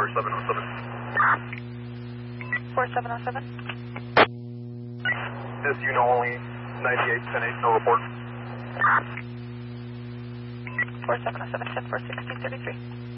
4707. 4707. This Uno only 98, 10-8, no report. 4707, 10-4, 1633.